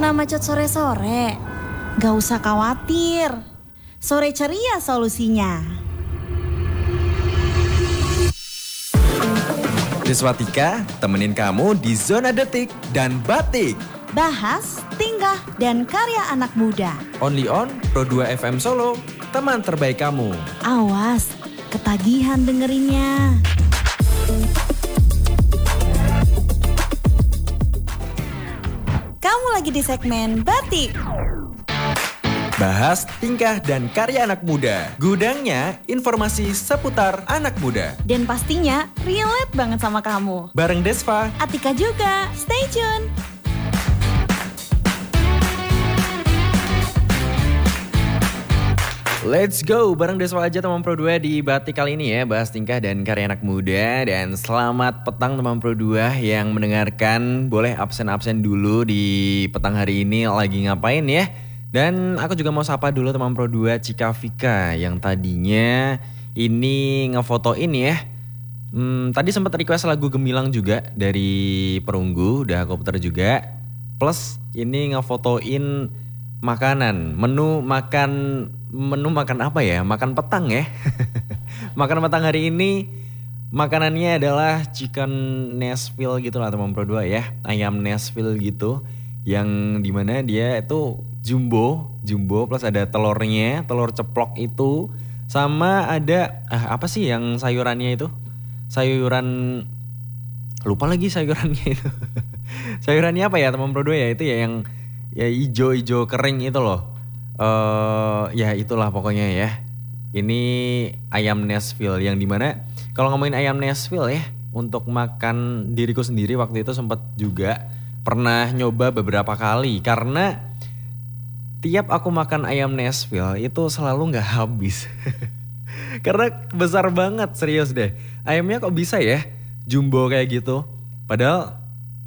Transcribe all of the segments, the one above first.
Kena macet sore-sore? Gak usah khawatir. Sore ceria solusinya. Deswatika temenin kamu di Zona Detik dan Batik. Bahas, tingkah, dan karya anak muda. Only on Pro 2 FM Solo, teman terbaik kamu. Awas, ketagihan dengerinnya. Kamu lagi di segmen Batik. Bahas, tingkah, dan karya anak muda. Gudangnya informasi seputar anak muda. Dan pastinya relate banget sama kamu. Bareng Desva, Atika juga, stay tune. let's go. Bareng Desva aja teman Pro 2 di Batik kali ini ya. Bahas tingkah dan karya anak muda. Dan selamat petang teman Pro 2 yang mendengarkan. Boleh absen-absen dulu di petang hari ini lagi ngapain ya. Dan aku juga mau sapa dulu teman Pro 2 Cika Vika yang tadinya ini ngefotoin ya. Tadi sempat request lagu Gemilang juga dari Perunggu, udah aku putar juga. Plus ini ngefotoin makanan, menu makan apa ya? Makan petang ya. Makan petang hari ini makanannya adalah chicken Nashville gitu lah teman Pro 2 ya. Ayam Nashville gitu. Yang dimana dia itu jumbo plus ada telurnya, telur ceplok itu. Sama ada, apa sih yang sayurannya itu? Sayuran, lupa lagi sayurannya itu. Sayurannya apa ya teman Pro 2 ya? Itu ya yang ya ijo kering itu loh. Ya itulah pokoknya ya. Ini ayam Nashville yang dimana kalau ngomongin ayam Nashville ya, untuk makan diriku sendiri waktu itu sempat juga pernah nyoba beberapa kali. Karena tiap aku makan ayam Nashville itu selalu gak habis. Karena besar banget, serius deh. Ayamnya kok bisa ya jumbo kayak gitu. Padahal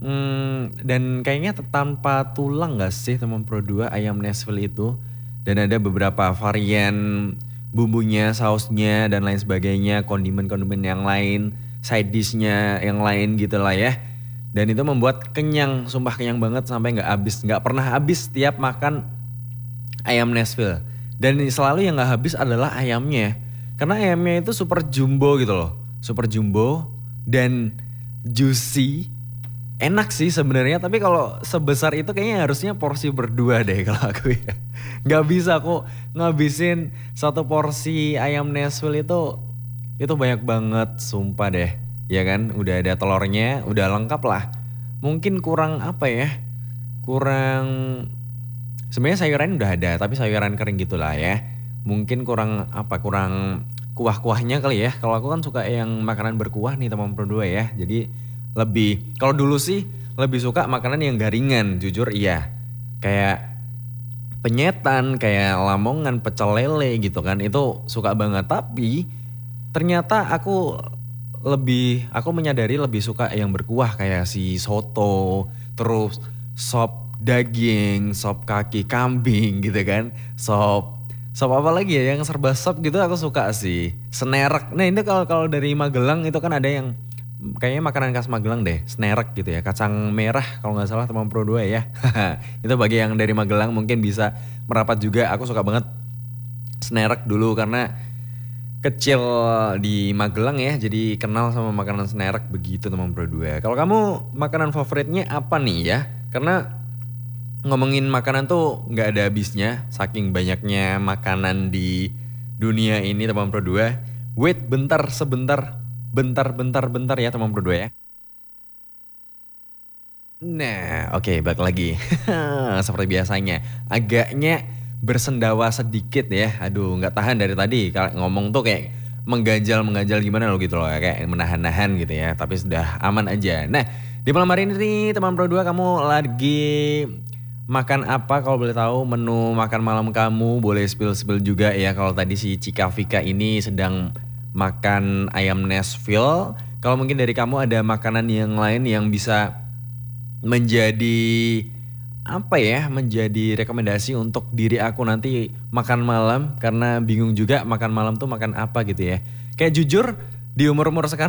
dan kayaknya tanpa tulang gak sih teman Pro 2 ayam Nashville itu. Dan ada beberapa varian bumbunya, sausnya dan lain sebagainya. Kondimen-kondimen yang lain, side dishnya yang lain gitu lah ya. Dan itu membuat kenyang, sumpah kenyang banget sampai gak pernah habis tiap makan ayam Nashville. Dan selalu yang gak habis adalah ayamnya. Karena ayamnya itu super jumbo gitu loh. Super jumbo dan juicy. Enak sih sebenarnya, tapi kalau sebesar itu kayaknya harusnya porsi berdua deh kalau aku ya. Gak bisa aku ngabisin satu porsi ayam Nashville itu banyak banget, sumpah deh. Ya kan, udah ada telurnya, udah lengkap lah. Mungkin kurang apa ya? Kurang, sebenarnya sayuran udah ada, tapi sayuran kering gitulah ya. Mungkin kurang kuah-kuahnya kali ya. Kalau aku kan suka yang makanan berkuah nih teman Pro 2 ya. Jadi lebih, kalau dulu sih lebih suka makanan yang garingan, jujur iya. Kayak penyetan, kayak lamongan, pecel lele gitu kan. Itu suka banget, tapi ternyata aku menyadari lebih suka yang berkuah kayak si soto, terus sop daging, sop kaki kambing gitu kan. Sop apa lagi ya yang serba sop gitu aku suka sih. Senerek. Nah, ini kalau dari Magelang itu kan ada yang kayaknya makanan khas Magelang deh, senerek gitu ya. Kacang merah kalau nggak salah teman Pro 2 ya. Itu bagi yang dari Magelang mungkin bisa merapat juga. Aku suka banget senerek dulu karena kecil di Magelang ya, jadi kenal sama makanan senerek begitu teman Pro 2. Kalau kamu makanan favoritnya apa nih ya? Karena ngomongin makanan tuh nggak ada habisnya, saking banyaknya makanan di dunia ini teman Pro 2. Wait bentar ya teman Pro 2 ya. Nah oke, balik lagi. Seperti biasanya agaknya bersendawa sedikit ya. Aduh, nggak tahan dari tadi ngomong tuh kayak mengganjal gimana loh gitu loh, kayak menahan-nahan gitu ya. Tapi sudah aman aja. Nah, di malam hari ini nih teman Pro 2, kamu lagi makan apa? Kalau boleh tahu menu makan malam kamu, boleh spill juga ya. Kalau tadi si Cika Vika ini sedang makan ayam Nashville. Kalau mungkin dari kamu ada makanan yang lain yang bisa menjadi menjadi rekomendasi untuk diri aku nanti makan malam, karena bingung juga makan malam tuh makan apa gitu ya. Kayak jujur di umur-umur sekarang